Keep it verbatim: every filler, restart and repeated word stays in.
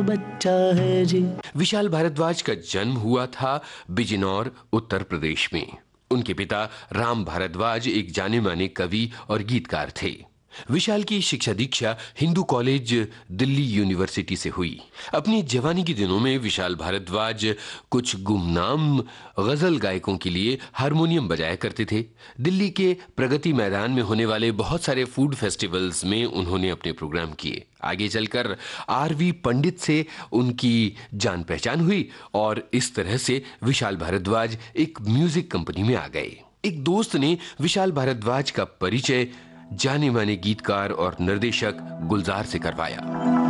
बच्चा है जी। विशाल भारद्वाज का जन्म हुआ था बिजनौर, उत्तर प्रदेश में। उनके पिता राम भारद्वाज एक जाने माने कवि और गीतकार थे। विशाल की शिक्षा दीक्षा हिंदू कॉलेज, दिल्ली यूनिवर्सिटी से हुई। अपनी जवानी के दिनों में विशाल भारद्वाज कुछ गुमनाम गजल गायकों के लिए हारमोनियम बजाया करते थे। दिल्ली के प्रगति मैदान में होने वाले बहुत सारे फूड फेस्टिवल्स में उन्होंने अपने प्रोग्राम किए। आगे चलकर आरवी पंडित से उनकी जान पहचान हुई और इस तरह से विशाल भारद्वाज एक म्यूजिक कंपनी में आ गए। एक दोस्त ने विशाल भारद्वाज का परिचय जाने माने गीतकार और निर्देशक गुलजार से करवाया।